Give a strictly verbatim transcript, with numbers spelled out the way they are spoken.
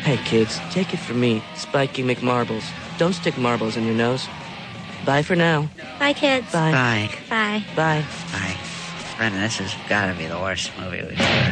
Hey, kids, take it from me, Spiky McMarbles. Don't stick marbles in your nose. Bye for now. Bye, kids. Bye. Bye. Bye. Bye. Bye. Brendan, this has got to be the worst movie we've ever